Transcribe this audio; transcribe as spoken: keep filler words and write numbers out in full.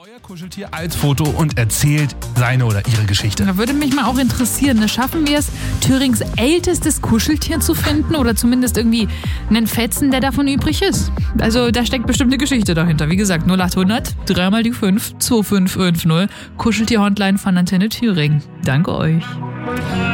euer Kuscheltier als Foto und erzählt seine oder ihre Geschichte. Da würde mich mal auch interessieren, ne? Schaffen wir es, Thürings ältestes Kuscheltier zu finden oder zumindest irgendwie einen Fetzen, der davon übrig ist? Also da steckt bestimmt eine Geschichte dahinter. Wie gesagt, null achthundert, dreimal die fünf, zwei fünf fünf null, Kuscheltier-Hotline von Antenne Thüringen. Danke euch.